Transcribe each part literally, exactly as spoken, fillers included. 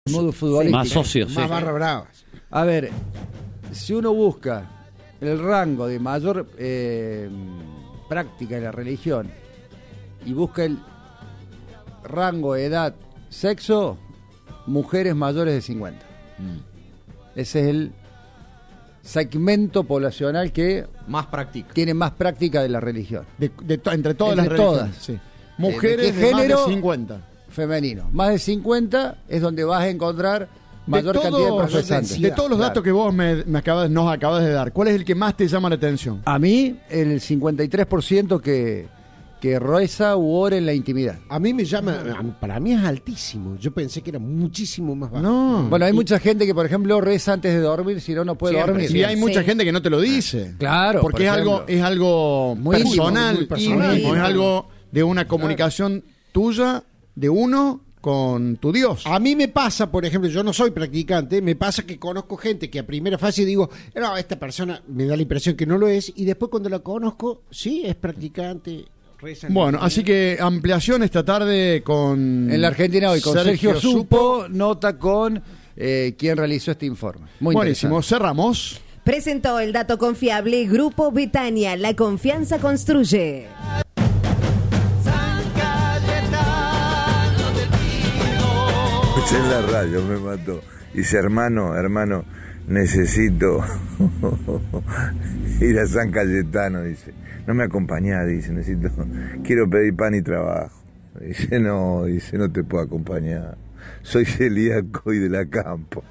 modo futbolístico. Más socios, Más sí. barra bravas. A ver, si uno busca el rango de mayor eh, práctica en la religión y busca el rango, edad, sexo, mujeres mayores de cincuenta. Mm. Ese es el segmento poblacional que más práctica tiene más práctica de la religión. De, de to, entre todas entre las religiones. todas. Sí. Mujeres ¿De qué de, género? más de cincuenta. Femenino. Más de cincuenta es donde vas a encontrar mayor de todos, cantidad de profesantes. De todos los claro. datos que vos me, me acabas, nos acabas de dar, ¿cuál es el que más te llama la atención? A mí, el cincuenta y tres por ciento que, que reza u ora en la intimidad. A mí me llama, para mí es altísimo. Yo pensé que era muchísimo más bajo. No. Bueno, hay y, mucha gente que, por ejemplo, reza antes de dormir, si no, no puede siempre, dormir. Y hay mucha sí. gente que no te lo dice. Claro. Porque por es algo, es algo Muy personal, íntimo, muy personal, íntimo. es algo de una comunicación tuya, de uno, con tu Dios. A mí me pasa, por ejemplo, yo no soy practicante, me pasa que conozco gente que a primera fase digo, no, esta persona me da la impresión que no lo es, y después cuando la conozco, sí, es practicante. Bueno, así que ampliación esta tarde con... En la Argentina hoy, con Sergio, Sergio Supo, nota con eh, quien realizó este informe. Muy buenísimo, cerramos. Presentó el dato confiable Grupo Betania, la confianza construye. Escuché en la radio, me mató. Dice, hermano, hermano, necesito ir a San Cayetano, dice. No me acompañás, dice, necesito, quiero pedir pan y trabajo. Dice, no, dice, no te puedo acompañar. Soy celíaco y de la campo.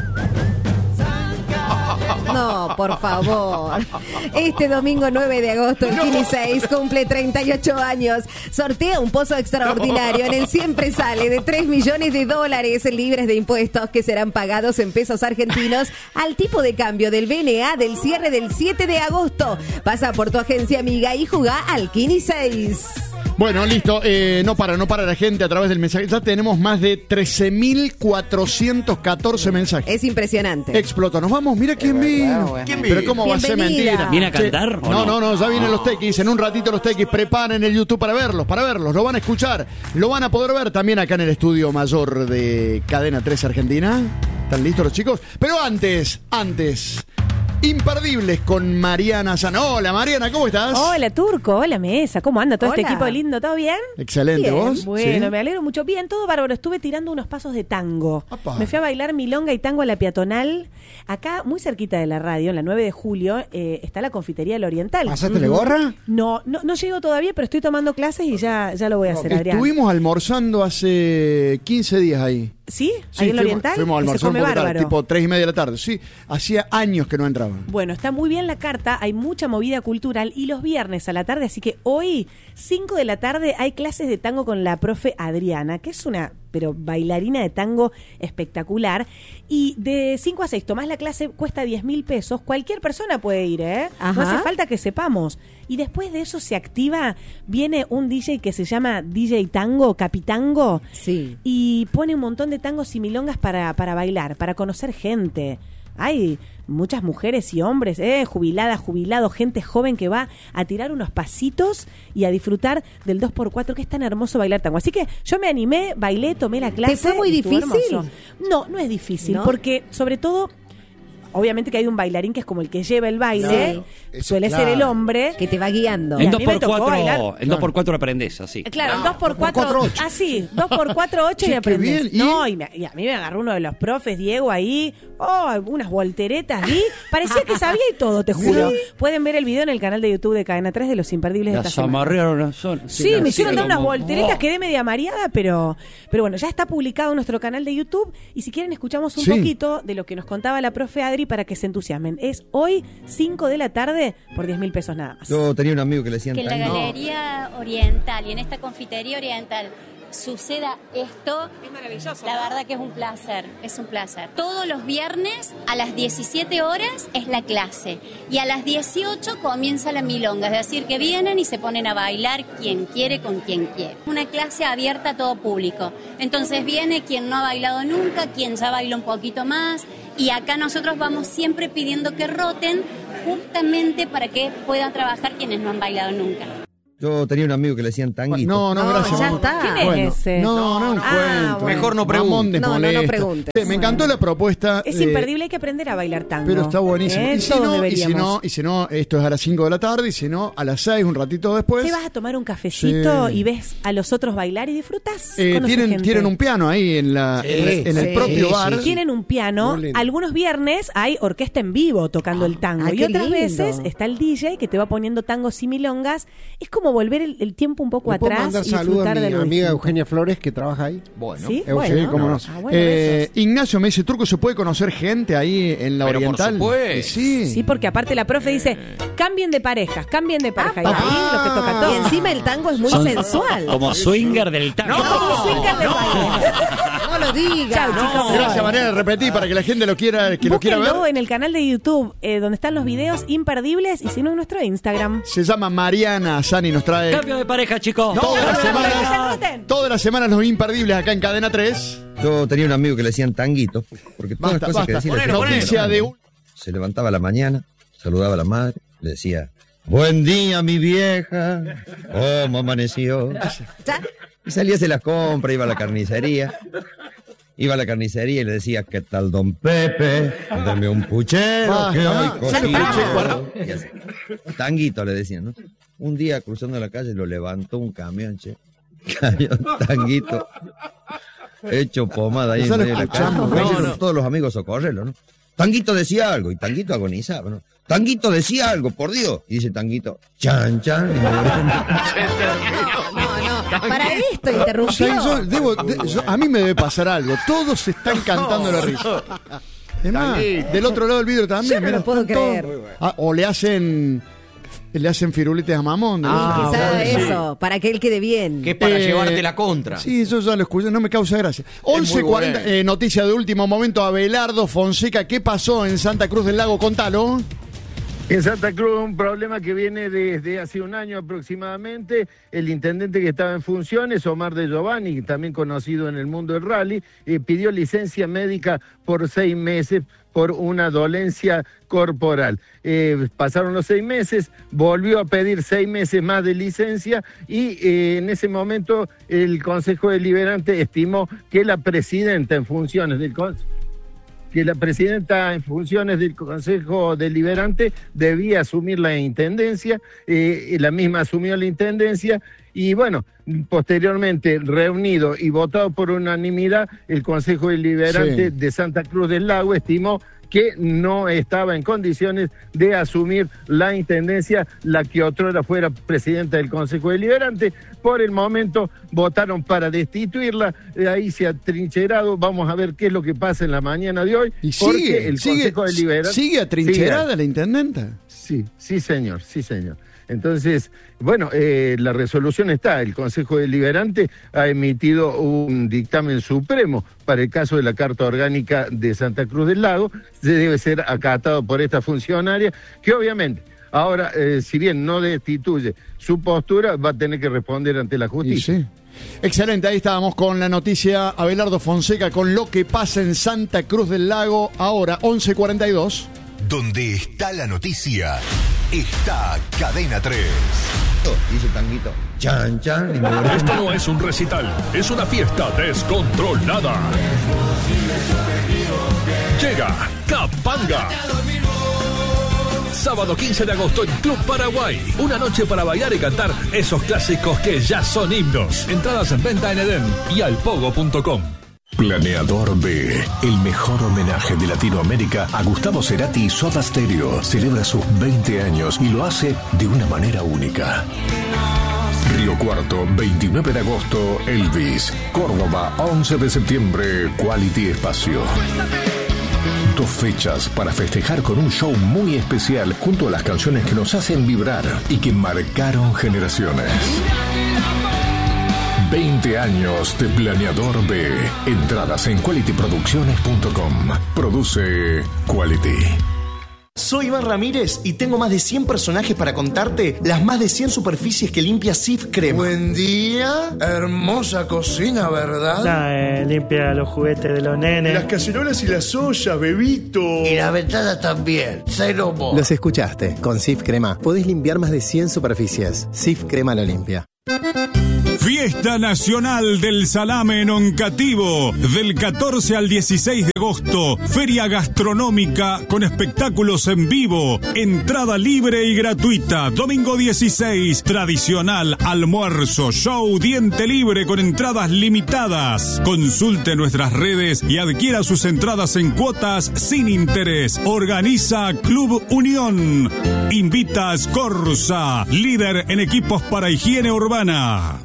No, por favor. Este domingo nueve de agosto, el Kini seis cumple treinta y ocho años. Sortea un pozo extraordinario en el Siempre Sale de tres millones de dólares libres de impuestos que serán pagados en pesos argentinos al tipo de cambio del B N A del cierre del siete de agosto. Pasa por tu agencia amiga y jugá al Kini seis. Bueno, listo, eh, no para, no para la gente a través del mensaje. Ya tenemos más de trece mil cuatrocientos catorce mensajes. Es impresionante. Explotó, nos vamos, mira quién vino. bueno. ¿Quién vino? Pero cómo va a ser Bienvenida. mentira. ¿Viene a cantar Che, o no, no? no, no, ya vienen los tequis. En un ratito los tequis preparen el YouTube para verlos, para verlos. Lo van a escuchar, lo van a poder ver también acá en el estudio mayor de Cadena tres Argentina. ¿Están listos los chicos? Pero antes, antes... Imperdibles con Mariana San. Hola Mariana, ¿cómo estás? Hola Turco, hola Mesa, ¿cómo anda todo Hola. este equipo lindo? ¿Todo bien? Excelente, Bien, ¿vos? Bueno, ¿Sí? me alegro mucho. Bien, todo bárbaro. Estuve tirando unos pasos de tango. Apa. Me fui a bailar milonga y tango a la peatonal. Acá, muy cerquita de la radio, en la nueve de julio, eh, está la confitería del Oriental. ¿Pasaste la gorra? No, no, no llego todavía, pero estoy tomando clases y ya, ya lo voy a hacer, Adrián. Estuvimos almorzando hace quince días ahí. ¿Sí? Sí, ¿Ahí en el fuimos, Oriental? fuimos a Que se almorzar un come poco tarde, bárbaro. tipo tres y media de la tarde. Sí, hacía años que no entraban. Bueno, está muy bien la carta, hay mucha movida cultural y los viernes a la tarde, así que hoy, cinco de la tarde, hay clases de tango con la profe Adriana, que es una, pero bailarina de tango espectacular, y de cinco a seis tomás la clase, cuesta diez mil pesos, cualquier persona puede ir, ¿eh? Ajá. No hace falta que sepamos. Y después de eso se activa, viene un D J que se llama D J Tango, Capitango, Sí. y pone un montón de tangos y milongas para, para bailar, para conocer gente. Hay muchas mujeres y hombres, eh, jubiladas, jubilados, gente joven que va a tirar unos pasitos y a disfrutar del dos por cuatro, que es tan hermoso bailar tango. Así que yo me animé, bailé, tomé la clase. ¿Te fue muy y estuvo difícil? hermoso. No, no es difícil, ¿No? porque sobre todo... Obviamente que hay un bailarín que es como el que lleva el baile, Claro. suele Claro. ser el hombre. Que te va guiando. Y En a dos mí me por tocó cuatro, bailar. en dos por cuatro aprendés así. Claro, el dos por cuatro, ocho. ah, sí, dos por cuatro, ocho Che, y qué aprendés. bien, ¿y? No, y, me- y a mí me agarró uno de los profes, Diego, ahí, oh, unas volteretas, y parecía que sabía y todo, te juro. Pueden ver el video en el canal de YouTube de Cadena tres de los imperdibles de esta Las semana. amarrearon a sol. Sí, me hicieron dar unas como- volteretas, Oh. quedé media mareada, pero, pero bueno, ya está publicado en nuestro canal de YouTube, y si quieren escuchamos un Sí. poquito de lo que nos contaba la profe Adri para que se entusiasmen. Es hoy, cinco de la tarde, por diez mil pesos nada más. Yo tenía un amigo que le decían Que en la tango. Galería Oriental y en esta confitería oriental suceda esto, Es maravilloso. la verdad que es un placer, es un placer. Todos los viernes a las diecisiete horas es la clase y a las dieciocho comienza la milonga, es decir, que vienen y se ponen a bailar quien quiere con quien quiere. Una clase abierta a todo público, entonces viene quien no ha bailado nunca, quien ya baila un poquito más, y acá nosotros vamos siempre pidiendo que roten justamente para que puedan trabajar quienes no han bailado nunca. Yo tenía un amigo que le decían Tanguito. No, no, No, gracias. ya mamón. está. ¿Quién es Bueno, ese? No, no, es un Ah, cuento. bueno. Mejor no pregunte. Mamón No, no, no desmolesta. preguntes. Eh, Me encantó la propuesta. Es eh, imperdible, hay que aprender a bailar tango. Pero está buenísimo. ¿Eh? Y, si Todos no, y deberíamos. si no, y si no, esto es a las cinco de la tarde, y si no, a las seis, un ratito después. Te vas a tomar un cafecito Sí. y ves a los otros bailar y disfrutas. Eh, Conoces tienen, gente. tienen un piano ahí en, la, Sí, en, la- en el sí, propio sí, bar. sí. Tienen un piano. Muy lindo. Algunos viernes hay orquesta en vivo tocando el tango. ay, y qué otras lindo. veces está el D J que te va poniendo tangos y milongas. Es como volver el, el tiempo un poco ¿Le puedo atrás mandar y saludos disfrutar a de mi lo amiga distinto. Eugenia Flores, que trabaja ahí? Bueno. ¿Sí? Eugenia, Bueno. cómo no. Ah, bueno, Eh, besos. Ignacio me dice, Turco, ¿se puede conocer gente ahí en la Pero por Oriental? supuesto. Sí. Sí, porque aparte la profe dice, cambien de parejas, cambien de pareja. Y Ah, ahí lo que toca todo. Y encima el tango es muy sensual. Como swinger del tango. Como swinger de baile. No lo digas. Chau, chicos. Gracias, manera de repetir para que la gente lo quiera, que lo quiera Búsquenlo ver. en el canal de YouTube, eh, donde están los videos imperdibles, y si no en nuestro Instagram. Se llama Mariana Sani, nos trae Cambio de pareja, chicos. todas las Cambio de pareja. semanas, Anoten. todas las semanas los imperdibles acá en Cadena tres. Yo tenía un amigo que le decían Tanguito, porque todas Basta, las cosas que basta. decía... le Ponelo, decían Noticia Tanguito. de un... Se levantaba a la mañana, saludaba a la madre, le decía, buen día, mi vieja, ¿cómo amaneció? Ya. Y salía a hacer las compras, iba a la carnicería. Iba a la carnicería y le decía, ¿qué tal, don Pepe? Dame un puchero Basta, que hoy basta. cocino. Y así. Tanguito le decían, ¿no? Un día cruzando la calle lo levantó un camión, che. Cayó Tanguito. Hecho pomada ahí en Están medio de la calle. escuchando, Cayeron no, no. todos los amigos a socorrerlo, ¿no? Tanguito decía algo y Tanguito agonizaba, ¿no? Tanguito decía algo, por Dios. Y dice Tanguito, chan, chan. Y No, no. Para esto O sea, interrumpió. yo debo- de- yo- a mí me debe pasar algo. Todos se están cantando la risa. Es más, del otro lado del vidrio también. Yo no mira, lo puedo están todos- creer. Ah, o le hacen le hacen firuletes a Mamón. ¿no? Ah, Quizá bueno, sí. eso, para que él quede bien. Que es para Eh, llevarte la contra. Sí, eso ya lo escuché, no me causa gracia. once cuarenta, bueno. eh, noticia de último momento, Abelardo Fonseca. ¿Qué pasó en Santa Cruz del Lago? Contalo. En Santa Cruz, un problema que viene desde hace un año aproximadamente. El intendente que estaba en funciones, Omar de Giovanni, también conocido en el mundo del rally, eh, pidió licencia médica por seis meses por una dolencia corporal. Eh, pasaron los seis meses, volvió a pedir seis meses más de licencia y eh, en ese momento el Consejo Deliberante estimó que la presidenta en funciones del Consejo que la presidenta en funciones del Consejo Deliberante debía asumir la intendencia, eh, la misma asumió la intendencia y bueno, posteriormente reunido y votado por unanimidad, el Consejo Deliberante Sí. de Santa Cruz del Lago estimó que no estaba en condiciones de asumir la intendencia, la que otrora fuera presidenta del Consejo Deliberante. Por el momento votaron para destituirla, eh, ahí se ha trincherado, vamos a ver qué es lo que pasa en la mañana de hoy. Y porque sigue, el sigue, Consejo Deliberante sigue atrincherada sigue. la intendenta. Sí, sí señor, sí señor. Entonces, bueno, eh, la resolución está, el Consejo Deliberante ha emitido un dictamen supremo para el caso de la Carta Orgánica de Santa Cruz del Lago, se debe ser acatado por esta funcionaria, que obviamente, ahora, eh, si bien no destituye su postura, va a tener que responder ante la Y justicia. sí. Excelente, ahí estábamos con la noticia Abelardo Fonseca con lo que pasa en Santa Cruz del Lago ahora, once cuarenta y dos. Donde está la noticia, está Cadena tres. Dice Tanguito, chan, chan. Y me volví. Esto no es un recital, es una fiesta descontrolada. Llega Capanga. Sábado quince de agosto en Club Paraguay. Una noche para bailar y cantar esos clásicos que ya son himnos. Entradas en venta en Edén y alpogo punto com. Planeador B, el mejor homenaje de Latinoamérica a Gustavo Cerati y Soda Stereo, celebra sus veinte años y lo hace de una manera única. Río Cuarto, veintinueve de agosto, Elvis. Córdoba, once de septiembre, Quality Espacio. Dos fechas para festejar con un show muy especial junto a las canciones que nos hacen vibrar y que marcaron generaciones. veinte años de Planeador B. Entradas en quality producciones punto com. Produce Quality. Soy Iván Ramírez y tengo más de cien personajes para contarte las más de cien superficies que limpia Cif Crema. Buen día, hermosa cocina, ¿verdad? No, eh, limpia los juguetes de los nenes. Las cacerolas y las ollas, bebito. Y la ventana también, cero mo. Los escuchaste, con Cif Crema podés limpiar más de cien superficies. Cif Crema la limpia. Fiesta Nacional del Salame en Oncativo, del catorce al dieciséis de agosto. Feria gastronómica con espectáculos en vivo. Entrada libre y gratuita. Domingo dieciséis, tradicional almuerzo, show, diente libre con entradas limitadas. Consulte nuestras redes y adquiera sus entradas en cuotas sin interés. Organiza Club Unión. Invita Scorza, líder en equipos para higiene urbana.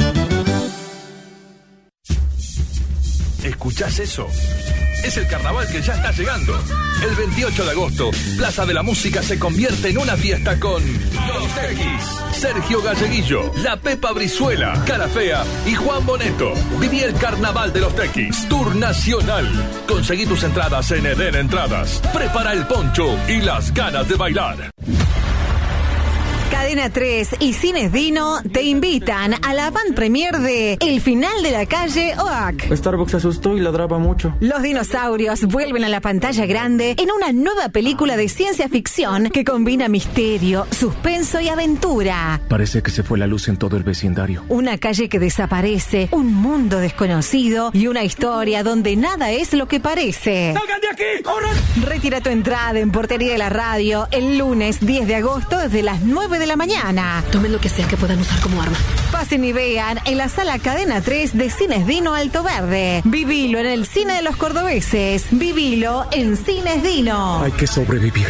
¿Escuchás eso? Es el carnaval que ya está llegando. El veintiocho de agosto, Plaza de la Música se convierte en una fiesta con Los Tequis, Sergio Galleguillo, La Pepa Brizuela, Cara Fea y Juan Boneto. Viví el carnaval de Los Tequis, Tour Nacional. Conseguí tus entradas en Eden Entradas. Prepara el poncho y las ganas de bailar. Cadena tres y Cines Dino te invitan a la avant premier de El Final de la Calle Oak. Starbucks se asustó y ladraba mucho. Los dinosaurios vuelven a la pantalla grande en una nueva película de ciencia ficción que combina misterio, suspenso y aventura. Parece que se fue la luz en todo el vecindario. Una calle que desaparece, un mundo desconocido y una historia donde nada es lo que parece. ¡Salgan de aquí! ¡Corran! Retira tu entrada en Portería de la Radio el lunes diez de agosto desde las nueve de la mañana. Tomen lo que sea que puedan usar como arma. Pasen y vean en la sala Cadena tres de Cines Dino Alto Verde. Vivilo en el cine de los cordobeses. Vivilo en Cines Dino. Hay que sobrevivir.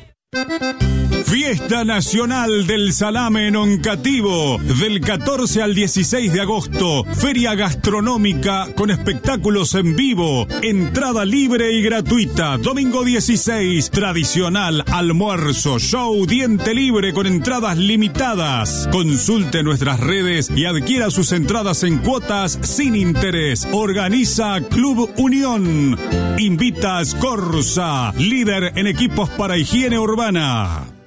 Fiesta Nacional del Salame en Oncativo, del catorce al dieciséis de agosto. Feria gastronómica con espectáculos en vivo. Entrada libre y gratuita. Domingo dieciséis, tradicional almuerzo, show, diente libre con entradas limitadas. Consulte nuestras redes y adquiera sus entradas en cuotas sin interés. Organiza Club Unión. Invita Scorza, líder en equipos para higiene urbana.